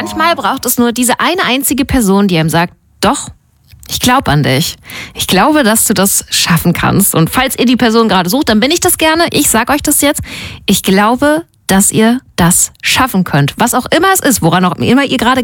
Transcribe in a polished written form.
manchmal braucht es nur diese eine einzige Person, die einem sagt, doch, ich glaube an dich. Ich glaube, dass du das schaffen kannst. Und falls ihr die Person gerade sucht, dann bin ich das gerne. Ich sage euch das jetzt. Ich glaube, dass ihr das schaffen könnt. Was auch immer es ist, woran auch immer ihr gerade